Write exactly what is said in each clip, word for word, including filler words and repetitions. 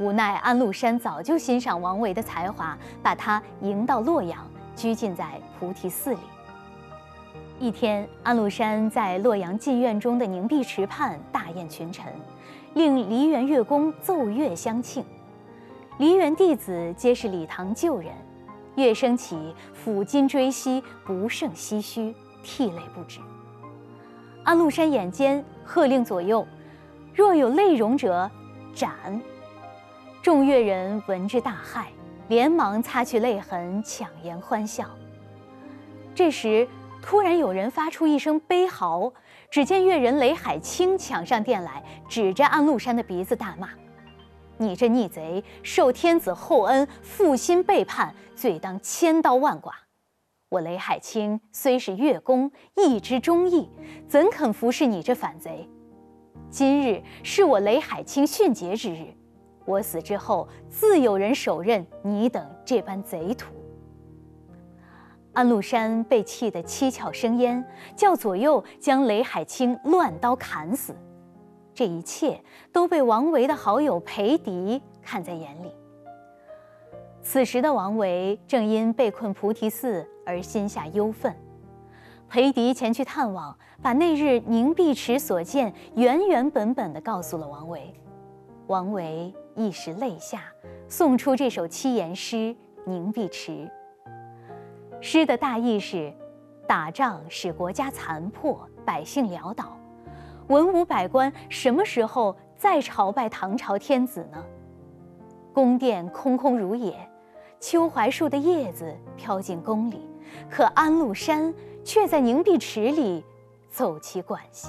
无奈安禄山早就欣赏王维的才华，把他迎到洛阳，拘禁在菩提寺里。一天，安禄山在洛阳禁院中的凝碧池畔大宴群臣，令梨园乐工奏乐相庆。梨园弟子皆是礼堂旧人，乐声起，抚今追昔，不胜唏嘘，涕泪不止。安禄山眼尖，喝令左右：若有泪容者，斩！众乐人闻之大骇，连忙擦去泪痕，强颜欢笑。这时，突然有人发出一声悲嚎，只见乐人雷海清抢上殿来，指着安禄山的鼻子大骂：你这逆贼，受天子厚恩，负心背叛，罪当千刀万剐。我雷海清虽是乐工，义之忠义，怎肯服侍你这反贼？今日是我雷海清殉节之日，我死之后，自有人手刃你等这般贼徒。安禄山被气得七窍生烟，叫左右将雷海清乱刀砍死。这一切都被王维的好友裴迪看在眼里。此时的王维正因被困菩提寺而心下忧愤，裴迪前去探望，把那日凝碧池所见原原本本地告诉了王维。王维一时泪下，诵出这首七言诗《凝碧池》。诗的大意是：打仗使国家残破，百姓潦倒，文武百官什么时候再朝拜唐朝天子呢？宫殿空空如也，秋槐树的叶子飘进宫里，可安禄山却在凝碧池里奏其管弦。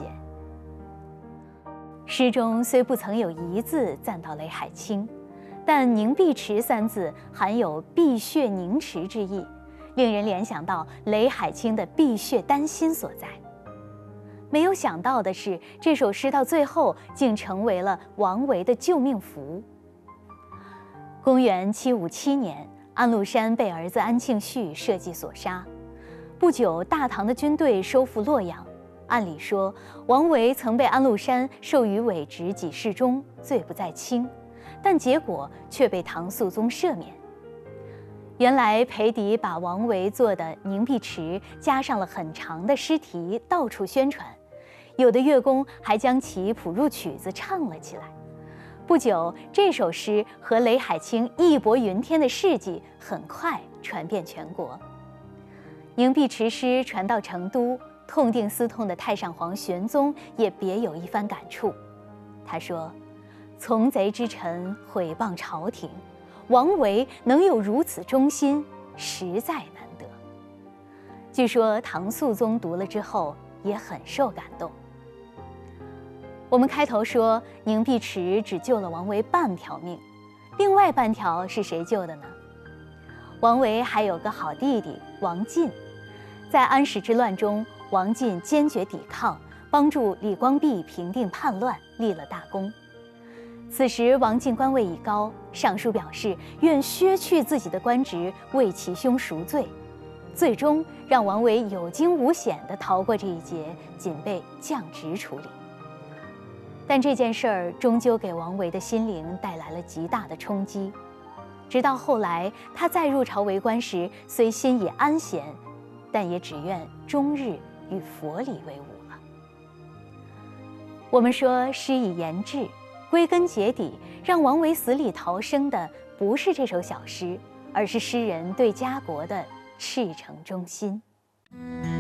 诗中虽不曾有一字赞到雷海清，但凝碧池三字含有碧血凝池之意，令人联想到雷海清的碧血丹心所在。没有想到的是，这首诗到最后竟成为了王维的救命符。公元七五七年，安禄山被儿子安庆绪设计所杀。不久，大唐的军队收复洛阳。按理说，王维曾被安禄山授予伪职给事中，罪不在轻，但结果却被唐肃宗赦免。原来裴迪把王维做的《凝碧池》加上了很长的诗题，到处宣传，有的乐工还将其谱入曲子唱了起来。不久，这首诗和雷海清义薄云天的事迹很快传遍全国。凝碧池诗传到成都，痛定思痛的太上皇玄宗也别有一番感触。他说：从贼之臣毁谤朝廷，王维能有如此忠心，实在难得。据说唐肃宗读了之后也很受感动。我们开头说凝碧池只救了王维半条命，另外半条是谁救的呢？王维还有个好弟弟王进，在安史之乱中，王进坚决抵抗，帮助李光弼平定叛乱，立了大功。此时王进官位已高，上书表示愿削去自己的官职，为其兄赎罪，最终让王维有惊无险地逃过这一劫，仅被降职处理。但这件事儿终究给王维的心灵带来了极大的冲击。直到后来，他再入朝为官时，虽心已安闲，但也只愿终日与佛理为伍了。我们说诗以言志，归根结底，让王维死里逃生的不是这首小诗，而是诗人对家国的赤诚忠心。